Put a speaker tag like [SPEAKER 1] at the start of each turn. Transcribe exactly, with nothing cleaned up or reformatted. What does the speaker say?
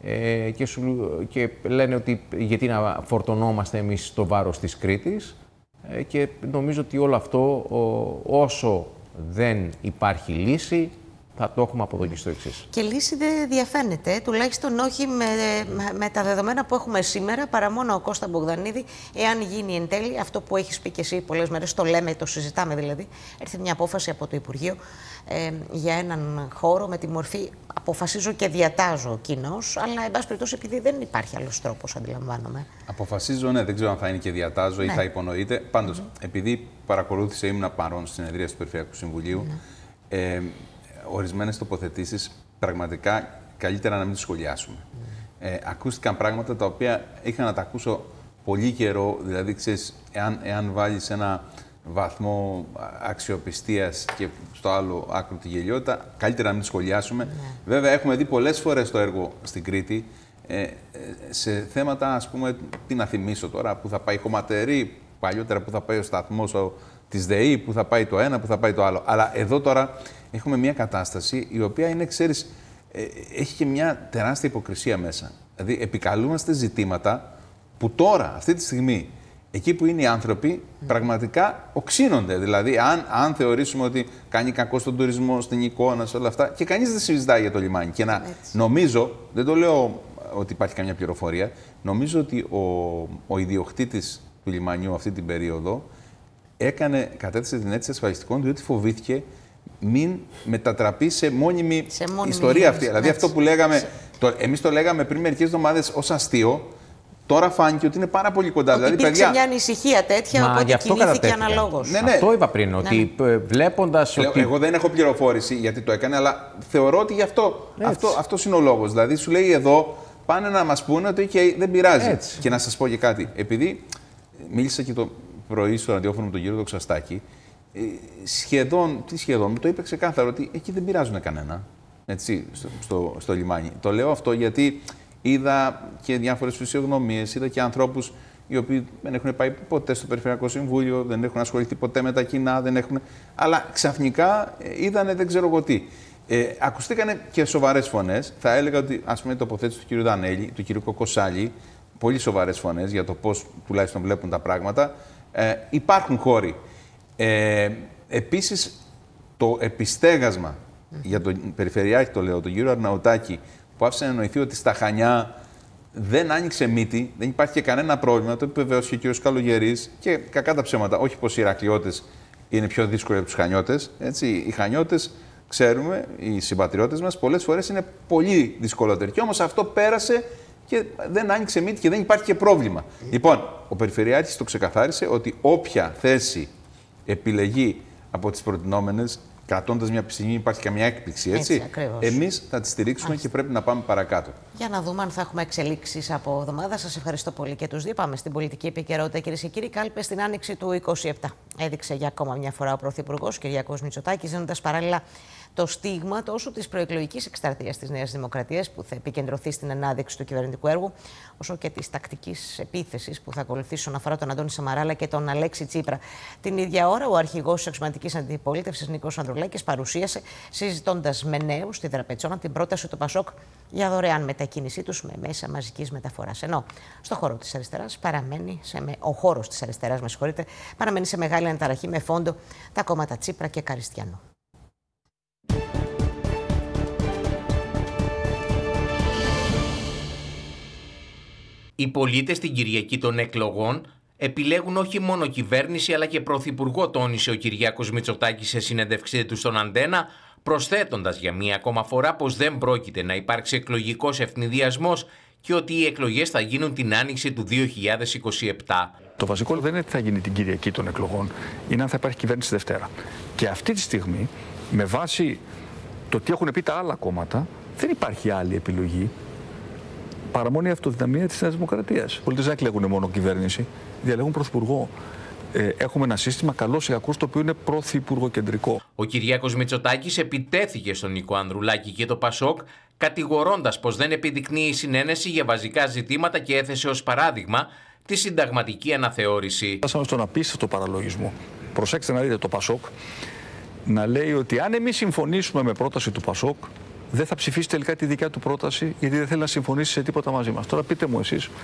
[SPEAKER 1] ε, και, σου, και λένε ότι γιατί να φορτωνόμαστε εμείς το βάρος της Κρήτης. Ε, και νομίζω ότι όλο αυτό, ο, όσο δεν υπάρχει λύση, θα το έχουμε από εδώ και στο εξής.
[SPEAKER 2] Και λύση δεν διαφαίνεται, τουλάχιστον όχι με, με, με τα δεδομένα που έχουμε σήμερα, παρά μόνο ο Κώστα Μπογδανίδη, εάν γίνει εν τέλει αυτό που έχεις πει και εσύ πολλές μέρες, το λέμε, το συζητάμε δηλαδή, έρθει μια απόφαση από το Υπουργείο ε, για έναν χώρο με τη μορφή αποφασίζω και διατάζω κοινώς, αλλά εν πάση περιπτώσει επειδή δεν υπάρχει άλλος τρόπος, αντιλαμβάνομαι.
[SPEAKER 3] Αποφασίζω, ναι, δεν ξέρω αν θα είναι και διατάζω ή
[SPEAKER 2] ναι.
[SPEAKER 3] θα υπονοείται. Πάντως,
[SPEAKER 2] mm-hmm. επειδή
[SPEAKER 3] παρακολούθησε, ήμουν παρόν στην συνεδρία του Περιφερειακού Συμβουλίου, mm-hmm. ε, ορισμένες τοποθετήσεις πραγματικά καλύτερα να μην τις σχολιάσουμε. Mm. Ε, ακούστηκαν πράγματα τα οποία είχα να τα ακούσω πολύ καιρό, δηλαδή ξέρεις, εάν, εάν βάλεις ένα βαθμό αξιοπιστίας και στο άλλο άκρο τη γελιότητα, καλύτερα να μην τις σχολιάσουμε. Mm. Βέβαια, έχουμε δει πολλές φορές το έργο στην Κρήτη, ε, σε θέματα, ας πούμε, τι να θυμίσω τώρα, που θα πάει η Χωματερή, παλιότερα που θα πάει ο σταθμός ο, της ΔΕΗ, που θα πάει το ένα, που θα πάει το άλλο. Αλλά εδώ τώρα έχουμε μια κατάσταση η οποία είναι, ξέρεις, ε, έχει και μια τεράστια υποκρισία μέσα. Δηλαδή, επικαλούμαστε ζητήματα που τώρα, αυτή τη στιγμή, εκεί που είναι οι άνθρωποι, mm. πραγματικά οξύνονται. Δηλαδή, αν, αν θεωρήσουμε ότι κάνει κακό στον τουρισμό, στην εικόνα, σε όλα αυτά, και κανείς δεν συζητάει για το λιμάνι. Και να Έτσι. νομίζω, δεν το λέω ότι υπάρχει καμιά πληροφορία, νομίζω ότι ο, ο ιδιοκτήτης του λιμανιού αυτή την περίοδο έκανε, κατέθεσε την αίτηση ασφαλιστικών, διότι φοβήθηκε μην μετατραπεί σε μόνιμη, σε μόνιμη ιστορία αυτή. Δηλαδή αυτό που λέγαμε, σε... το, εμείς το λέγαμε πριν μερικές εβδομάδες ως αστείο, τώρα φάνηκε ότι είναι πάρα πολύ κοντά.
[SPEAKER 2] Ότι
[SPEAKER 3] δηλαδή,
[SPEAKER 2] υπήρξε
[SPEAKER 3] παιδιά...
[SPEAKER 2] μια ανησυχία τέτοια, Μα οπότε κινήθηκε αναλόγως.
[SPEAKER 1] Ναι, ναι. Αυτό είπα πριν, ναι, ότι ναι. βλέποντας
[SPEAKER 3] Λέω,
[SPEAKER 1] ότι...
[SPEAKER 3] Εγώ δεν έχω πληροφόρηση γιατί το έκανε, αλλά θεωρώ ότι γι' αυτό, αυτό αυτός είναι ο λόγος. Δηλαδή σου λέει εδώ, πάνε να μας πούνε ότι okay, δεν πειράζει. Έτσι. Και να σας πω και κάτι. Επειδή μίλησα και το πρωί στο ραδιόφωνο με τον κύριο Δοξαστάκη, σχεδόν, τι σχεδόν, μου το είπε ξεκάθαρο ότι εκεί δεν πειράζουν κανένα, έτσι, στο, στο, στο λιμάνι. Το λέω αυτό γιατί είδα και διάφορες φυσιογνωμίες, είδα και ανθρώπους οι οποίοι δεν έχουν πάει ποτέ στο Περιφερειακό Συμβούλιο, δεν έχουν ασχοληθεί ποτέ με τα κοινά, δεν έχουν... αλλά ξαφνικά είδανε δεν ξέρω εγώ τι. Ε, ακουστήκανε και σοβαρές φωνές. Θα έλεγα ότι, ας πούμε, η τοποθέτηση του κ. Δανέλη, του κ. Κοκοσάλη, πολύ σοβαρές φωνές για το πώς τουλάχιστον βλέπουν τα πράγματα. Ε, υπάρχουν χώροι. Ε, επίσης, το επιστέγασμα mm. για τον Περιφερειάρχη, το λέω, τον κύριο Αρναουτάκη, που άφησε να εννοηθεί ότι στα Χανιά δεν άνοιξε μύτη, δεν υπάρχει και κανένα πρόβλημα, το επιβεβαίωσε και ο κύριος Καλογερής και κακά τα ψέματα, όχι πως οι Ηρακλειώτες είναι πιο δύσκολοι από τους Χανιώτες. Έτσι. Οι Χανιώτες, ξέρουμε, οι συμπατριώτες μας, πολλές φορές είναι πολύ δυσκολότεροι. Και όμως αυτό πέρασε και δεν άνοιξε μύτη και δεν υπάρχει και πρόβλημα. Mm. Λοιπόν, ο Περιφερειάρχης το ξεκαθάρισε ότι όποια θέση επιλεγεί από τις προτινόμενες, κρατώντας μια στιγμή, υπάρχει καμιά έκπληξη, έτσι. έτσι Εμείς θα τη στηρίξουμε Άχι. και πρέπει να πάμε παρακάτω.
[SPEAKER 2] Για να δούμε αν θα έχουμε εξελίξεις από εβδομάδα. Σας ευχαριστώ πολύ και τους δύο. Πάμε στην πολιτική επικαιρότητα, κυρίες και κύριοι. Κάλπες στην άνοιξη του είκοσι επτά. Έδειξε για ακόμα μια φορά ο Πρωθυπουργός Κυριάκος Μητσοτάκης, δίνοντας παράλληλα το στίγμα τόσο της προεκλογικής εκστρατείας της Νέας Δημοκρατίας, που θα επικεντρωθεί στην ανάδειξη του κυβερνητικού έργου, όσο και της τακτικής επίθεσης που θα ακολουθήσει όσον αφορά τον Αντώνη Σαμαράλα και τον Αλέξη Τσίπρα. Την ίδια ώρα, ο αρχηγός της αξιωματικής αντιπολίτευσης Νίκος Ανδρουλάκης παρουσίασε, συζητώντας με νέους στη Δραπετσόνα, την πρόταση του Πασόκ για δωρεάν μετακίνησή τους με μέσα μαζικής μεταφοράς. Ενώ στο χώρο της αριστεράς παραμένει σε με... ο χώρος της αριστεράς, με συγχωρείτε, παραμένει σε μεγάλη αναταραχή με φόντο τα κόμματα Τσίπρα και Καριστιανού.
[SPEAKER 4] Οι πολίτες την Κυριακή των εκλογών επιλέγουν όχι μόνο κυβέρνηση αλλά και πρωθυπουργό, τόνισε ο Κυριάκος Μητσοτάκης σε συνέντευξή του στον Αντένα, προσθέτοντας για μία ακόμα φορά πως δεν πρόκειται να υπάρξει εκλογικός ευνηδιασμός και ότι οι εκλογές θα γίνουν την άνοιξη του δύο χιλιάδες είκοσι επτά.
[SPEAKER 5] Το βασικό δεν είναι τι θα γίνει την Κυριακή των εκλογών, είναι αν θα υπάρχει κυβέρνηση Δευτέρα. Και αυτή τη στιγμή, με βάση το τι έχουν πει τα άλλα κόμματα, δεν υπάρχει άλλη επιλογή παρά μόνο η αυτοδυναμία της Νέας Δημοκρατίας. Οι πολίτες δεν εκλέγουν μόνο κυβέρνηση, διαλέγουν πρωθυπουργό. Ε, έχουμε ένα σύστημα καλός ή κακός, το οποίο είναι πρωθυπουργοκεντρικό.
[SPEAKER 4] Ο Κυριάκος Μητσοτάκης επιτέθηκε στον Νίκο Ανδρουλάκη και το Πασόκ, κατηγορώντας πως δεν επιδεικνύει συνένεση για βασικά ζητήματα και έθεσε ως παράδειγμα τη συνταγματική αναθεώρηση.
[SPEAKER 5] Φτάσαμε στον απίστευτο παραλογισμό. Προσέξτε να δείτε το Πασόκ να λέει ότι αν εμείς συμφωνήσουμε με πρόταση του Πασόκ, δεν θα ψηφίσει τελικά τη δικιά του πρόταση, γιατί δεν θέλει να συμφωνήσει σε τίποτα μαζί μας. Τώρα πείτε μου εσείς,